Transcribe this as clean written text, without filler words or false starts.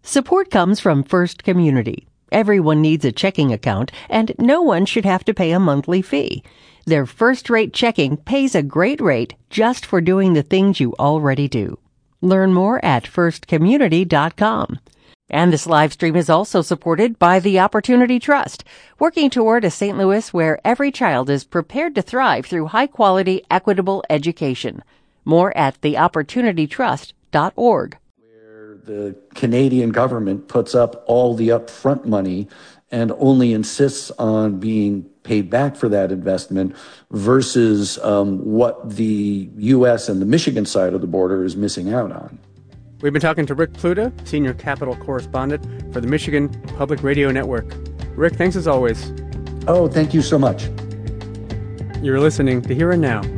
Support comes from First Community. Everyone needs a checking account, and no one should have to pay a monthly fee. Their first-rate checking pays a great rate just for doing the things you already do. Learn more at firstcommunity.com. And this live stream is also supported by the Opportunity Trust, working toward a St. Louis where every child is prepared to thrive through high-quality, equitable education. More at theopportunitytrust.org. Where the Canadian government puts up all the upfront money and only insists on being paid back for that investment versus what the U.S. and the Michigan side of the border is missing out on. We've been talking to Rick Pluta, Senior Capital Correspondent for the Michigan Public Radio Network. Rick, thanks as always. Oh, thank you so much. You're listening to Here and Now